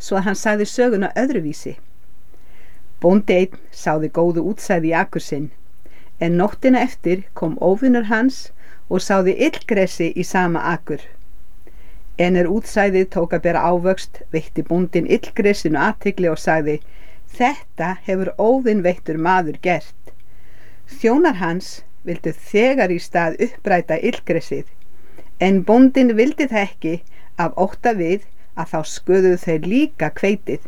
svo að hann sagði söguna öðruvísi. Bóndi einn sáði góðu útsæði í akur sinn, en nóttina eftir kom óvinur hans og sáði illgresi í sama akur. En útsæðið tók að bera ávöxt, veitti bóndinn illgresinu athygli og sagði: Þetta hefur óvinveittur maður gert. Þjónar hans vildu þegar í stað uppræta illgresið, en bóndinn vildi það ekki af ótta við að þá sköðuðu þeir líka hveitið.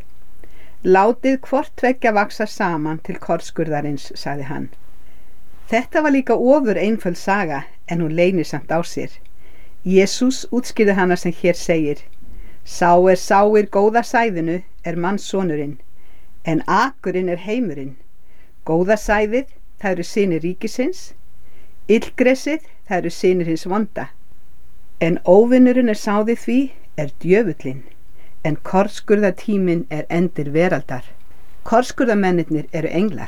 Látið hvort tveggja vaxa saman til korskurðarins, sagði hann. Þetta var líka ofur einföld saga, en hún leynir samt á sér. Jesús útskýrði hana sem hér segir: Sá sáir góða sæðinu mannssonurinn, en akurinn heimurinn. Góða sæðið, það eru synir ríkisins, illgresið, það eru synir hins vonda. En óvinnurinn sáði því djöfullinn, en korskurðartíminn endir veraldar. Korskurðarmennirnir eru englar.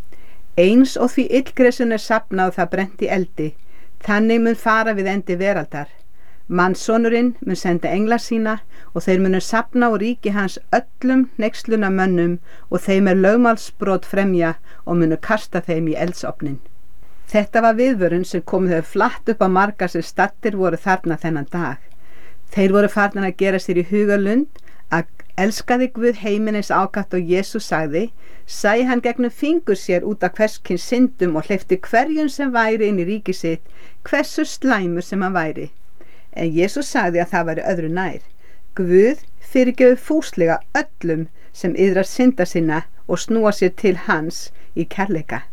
Eins og því illgresinu safnað og það brent í eldi, þannig mun fara við endi veraldar. Mannssonurinn mun senda engla sína og þeir munu safna á ríki hans öllum hneykslunarmönnum og þeim lögmálsbrot fremja og munu kasta þeim í eldsofnin. Þetta var viðvörun sem komið þau flatt upp á marga sem staddir voru þarna þennan dag. Þeir voru farnir að gera sér í hugarlund að elskaði Guð heiminn eins ákaft og Jesús sagði, sæi hann gegnum fingur sér út af hvers kyns syndum og hleypti hverjum sem væri inn í ríki sitt, hversu slæmur sem hann væri. En Jesús sagði að það væri öðru nær. Guð fyrirgefur fúslega öllum sem iðrar synda sinna og snúa sér til hans í kærleika.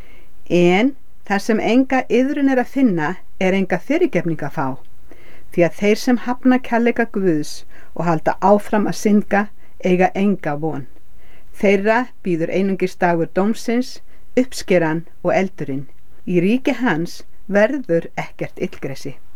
En þar sem enga iðrun að finna enga fyrirgefning að fá, því að þeir sem hafna kærleika Guðs og halda áfram að synda eiga enga von. Þeirra bíður einungis dagur dómsins, uppskeran og eldurinn. Í ríki hans verður ekkert illgresi.